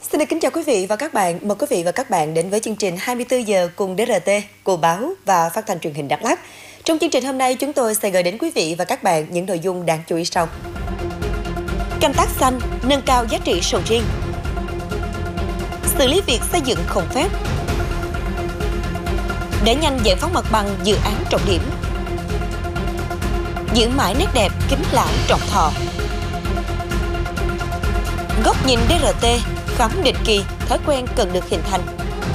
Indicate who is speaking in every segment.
Speaker 1: Xin được kính chào quý vị và các bạn. Mời quý vị và các bạn đến với chương trình 24 giờ cùng DRT, của báo và phát thanh truyền hình Đắk Lắk. Trong chương trình hôm nay, chúng tôi sẽ gửi đến quý vị và các bạn những nội dung đáng chú ý sau. Canh tác xanh, nâng cao giá trị sầu riêng. Xử lý việc xây dựng không phép. Để nhanh giải phóng mặt bằng dự án trọng điểm. Giữ mãi nét đẹp kính lão trọng thọ. Góc nhìn DRT, khám định kỳ, thói quen cần được hình thành.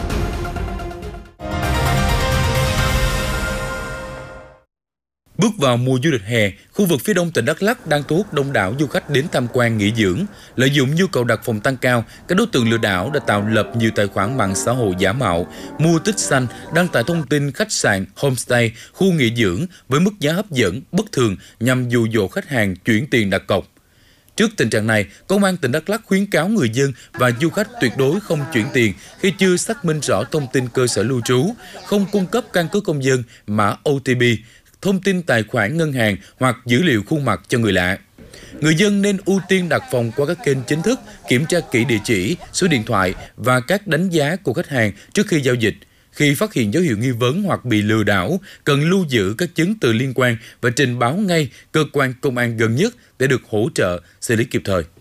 Speaker 2: Bước vào mùa du lịch hè, khu vực phía đông tỉnh Đắk Lắk đang thu hút đông đảo du khách đến tham quan nghỉ dưỡng. Lợi dụng nhu cầu đặt phòng tăng cao, các đối tượng lừa đảo đã tạo lập nhiều tài khoản mạng xã hội giả mạo, mua tích xanh, đăng tải thông tin khách sạn, homestay, khu nghỉ dưỡng với mức giá hấp dẫn, bất thường nhằm dụ dỗ khách hàng chuyển tiền đặt cọc. Trước tình trạng này, Công an tỉnh Đắk Lắk khuyến cáo người dân và du khách tuyệt đối không chuyển tiền khi chưa xác minh rõ thông tin cơ sở lưu trú, không cung cấp căn cước công dân, mã OTP, thông tin tài khoản ngân hàng hoặc dữ liệu khuôn mặt cho người lạ. Người dân nên ưu tiên đặt phòng qua các kênh chính thức, kiểm tra kỹ địa chỉ, số điện thoại và các đánh giá của khách hàng trước khi giao dịch. Khi phát hiện dấu hiệu nghi vấn hoặc bị lừa đảo, cần lưu giữ các chứng từ liên quan và trình báo ngay cơ quan công an gần nhất để được hỗ trợ, xử lý kịp thời.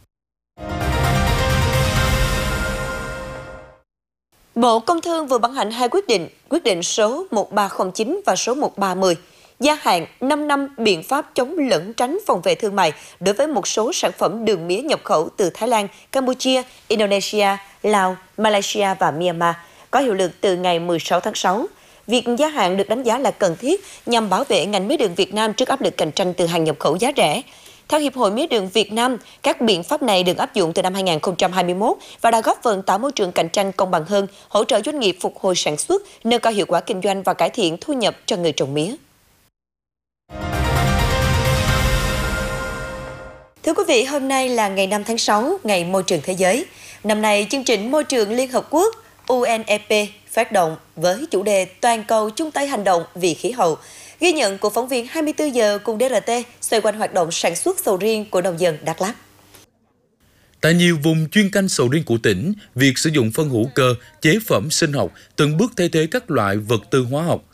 Speaker 1: Bộ Công Thương vừa ban hành hai quyết định số 1309 và số 1310, gia hạn 5 năm biện pháp chống lẩn tránh phòng vệ thương mại đối với một số sản phẩm đường mía nhập khẩu từ Thái Lan, Campuchia, Indonesia, Lào, Malaysia và Myanmar, có hiệu lực từ ngày 16 tháng 6. Việc gia hạn được đánh giá là cần thiết nhằm bảo vệ ngành mía đường Việt Nam trước áp lực cạnh tranh từ hàng nhập khẩu giá rẻ. Theo Hiệp hội Mía đường Việt Nam, các biện pháp này được áp dụng từ năm 2021 và đã góp phần tạo môi trường cạnh tranh công bằng hơn, hỗ trợ doanh nghiệp phục hồi sản xuất, nâng cao hiệu quả kinh doanh và cải thiện thu nhập cho người trồng mía. Thưa quý vị, hôm nay là ngày 5 tháng 6, ngày Môi trường Thế giới. Năm nay, chương trình Môi trường Liên Hợp Quốc UNEP phát động với chủ đề Toàn cầu chung tay hành động vì khí hậu. Ghi nhận của phóng viên 24 giờ cùng DRT xoay quanh hoạt động sản xuất sầu riêng của nông dân Đắk Lắk.
Speaker 2: Tại nhiều vùng chuyên canh sầu riêng của tỉnh, việc sử dụng phân hữu cơ, chế phẩm sinh học từng bước thay thế các loại vật tư hóa học.